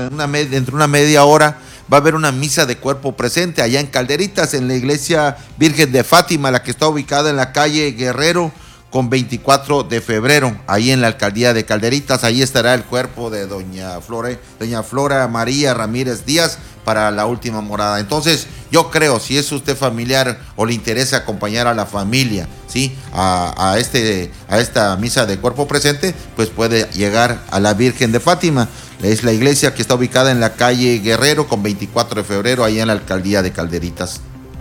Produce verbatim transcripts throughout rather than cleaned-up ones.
en una med- dentro de una media hora va a haber una misa de cuerpo presente allá en Calderitas, en la iglesia Virgen de Fátima, la que está ubicada en la calle Guerrero con veinticuatro de febrero, ahí en la alcaldía de Calderitas. Ahí estará el cuerpo de doña Flora, doña Flora María Ramírez Díaz para la última morada. Entonces, yo creo, si es usted familiar o le interesa acompañar a la familia, ¿sí? A, a, este, a esta misa de cuerpo presente, pues puede llegar a la Virgen de Fátima. Es la iglesia que está ubicada en la calle Guerrero con veinticuatro de febrero, ahí en la alcaldía de Calderitas.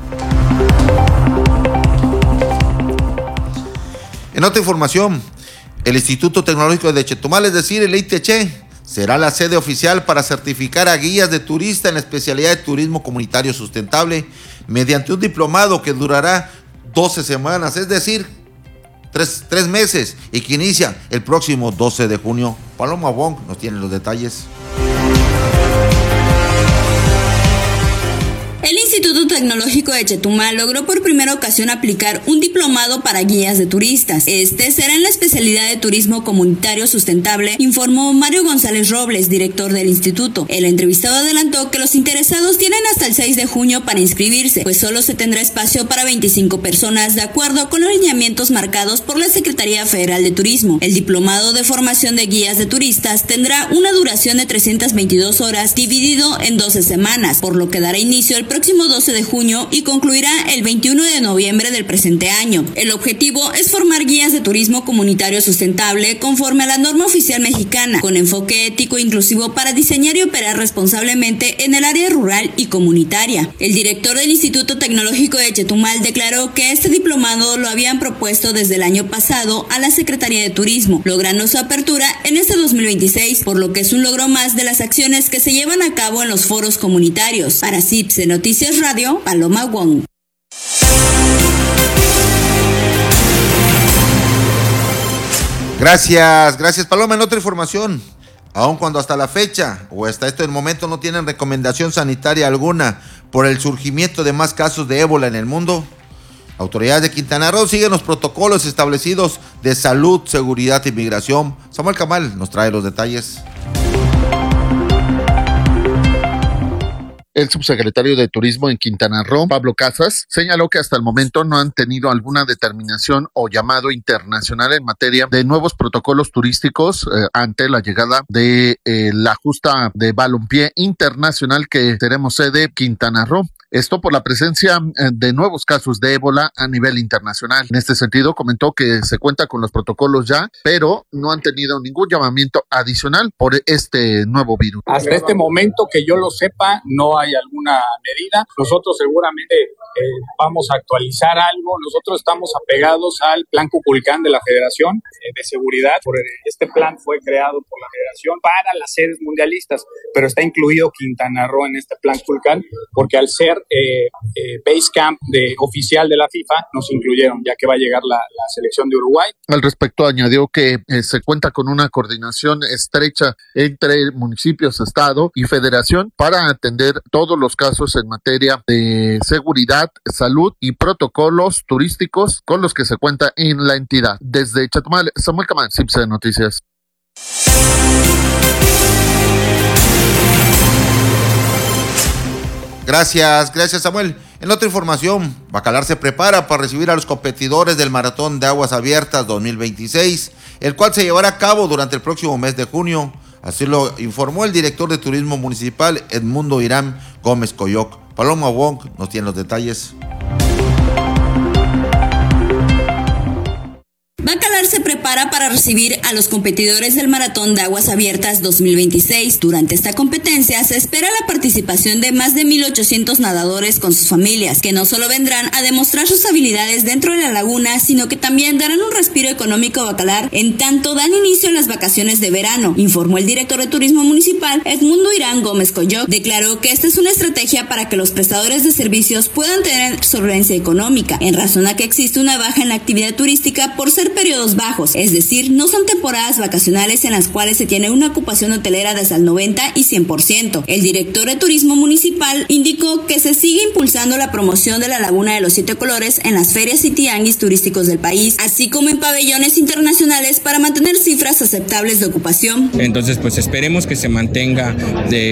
En otra información, el Instituto Tecnológico de Chetumal, es decir, el I T H, será la sede oficial para certificar a guías de turista en la especialidad de turismo comunitario sustentable mediante un diplomado que durará doce semanas, es decir, tres, tres meses, y que inicia el próximo doce de junio. Paloma Wong nos tiene los detalles. El Instituto Tecnológico de Chetumal logró por primera ocasión aplicar un diplomado para guías de turistas. Este será en la especialidad de turismo comunitario sustentable, informó Mario González Robles, director del instituto. El entrevistado adelantó que los interesados tienen hasta el seis de junio para inscribirse, pues solo se tendrá espacio para veinticinco personas, de acuerdo con los lineamientos marcados por la Secretaría Federal de Turismo. El diplomado de formación de guías de turistas tendrá una duración de trescientas veintidós horas, dividido en doce semanas, por lo que dará inicio el próximo doce de junio y concluirá el veintiuno de noviembre del presente año. El objetivo es formar guías de turismo comunitario sustentable conforme a la norma oficial mexicana, con enfoque ético e inclusivo para diseñar y operar responsablemente en el área rural y comunitaria. El director del Instituto Tecnológico de Chetumal declaró que este diplomado lo habían propuesto desde el año pasado a la Secretaría de Turismo, logrando su apertura en este dos mil veintiséis, por lo que es un logro más de las acciones que se llevan a cabo en los foros comunitarios. Para C I P S E Noticias Radio, Paloma Wong. Gracias, gracias Paloma. En otra información, aun cuando hasta la fecha o hasta este momento no tienen recomendación sanitaria alguna por el surgimiento de más casos de ébola en el mundo, autoridades de Quintana Roo siguen los protocolos establecidos de salud, seguridad y migración. Samuel Camal nos trae los detalles. El subsecretario de Turismo en Quintana Roo, Pablo Casas, señaló que hasta el momento no han tenido alguna determinación o llamado internacional en materia de nuevos protocolos turísticos eh, ante la llegada de eh, la justa de balompié internacional que tenemos sede Quintana Roo. Esto por la presencia de nuevos casos de ébola a nivel internacional. En este sentido, comentó que se cuenta con los protocolos ya, pero no han tenido ningún llamamiento adicional por este nuevo virus. Hasta este momento, que yo lo sepa, no hay alguna medida. Nosotros seguramente eh, vamos a actualizar algo. Nosotros estamos apegados al Plan Cuculcán de la Federación eh, de Seguridad. Este plan fue creado por la Federación para las sedes mundialistas, pero está incluido Quintana Roo en este Plan Cuculcán, porque al ser Eh, eh, base camp de, oficial de la FIFA, nos incluyeron, ya que va a llegar la, la selección de Uruguay. Al respecto, añadió que eh, se cuenta con una coordinación estrecha entre municipios, estado y federación para atender todos los casos en materia de seguridad, salud y protocolos turísticos con los que se cuenta en la entidad. Desde Chetumal, Samuel Camán, C I P S E Noticias. Gracias, gracias Samuel. En otra información, Bacalar se prepara para recibir a los competidores del Maratón de Aguas Abiertas dos mil veintiséis, el cual se llevará a cabo durante el próximo mes de junio. Así lo informó el director de Turismo Municipal, Edmundo Irán Gómez Coyoc. Paloma Wong nos tiene los detalles. Bacalar se prepara para recibir a los competidores del Maratón de Aguas Abiertas dos mil veintiséis. Durante esta competencia se espera la participación de más de mil ochocientos nadadores con sus familias, que no solo vendrán a demostrar sus habilidades dentro de la laguna, sino que también darán un respiro económico a Bacalar en tanto dan inicio a las vacaciones de verano, informó el director de Turismo Municipal, Edmundo Irán Gómez Coyoc. Declaró que esta es una estrategia para que los prestadores de servicios puedan tener solvencia económica, en razón a que existe una baja en la actividad turística por ser periodos bajos, es decir, no son temporadas vacacionales en las cuales se tiene una ocupación hotelera desde el noventa y cien por ciento. El director de Turismo Municipal indicó que se sigue impulsando la promoción de la Laguna de los Siete Colores en las ferias y tianguis turísticos del país, así como en pabellones internacionales para mantener cifras aceptables de ocupación. Entonces, pues esperemos que se mantenga de